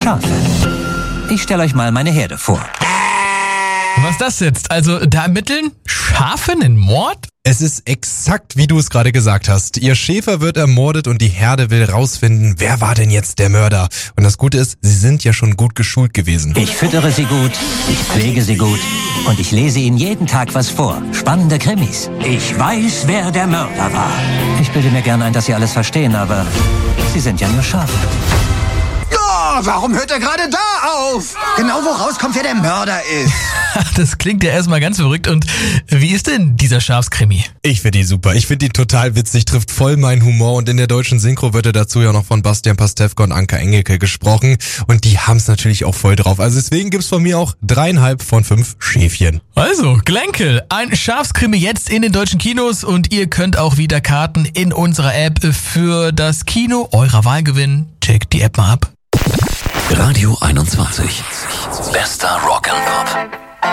Schafe. Ich stelle euch mal meine Herde vor. Was ist das jetzt? Also da ermitteln Schafe einen Mord? Es ist exakt, wie du es gerade gesagt hast. Ihr Schäfer wird ermordet und die Herde will rausfinden, wer war denn jetzt der Mörder. Und das Gute ist, sie sind ja schon gut geschult gewesen. Ich füttere sie gut, ich pflege sie gut und ich lese ihnen jeden Tag was vor. Spannende Krimis. Ich weiß, wer der Mörder war. Ich bilde mir gern ein, dass sie alles verstehen, aber sie sind ja nur Schafe. Oh, warum hört er gerade da auf? Genau wo rauskommt, wer der Mörder ist. Das klingt ja erstmal ganz verrückt. Und wie ist denn dieser Schafskrimi? Ich finde die super. Ich finde die total witzig, trifft voll meinen Humor und in der deutschen Synchro wird dazu ja noch von Bastian Pastewka und Anka Engelke gesprochen und die haben es natürlich auch voll drauf. Also deswegen gibt's von mir auch 3,5 von 5 Schäfchen. Also, Glänkel, ein Schafskrimi jetzt in den deutschen Kinos und ihr könnt auch wieder Karten in unserer App für das Kino eurer Wahl gewinnen. Checkt die App mal ab. Radio 21. Bester Rock'n'Pop.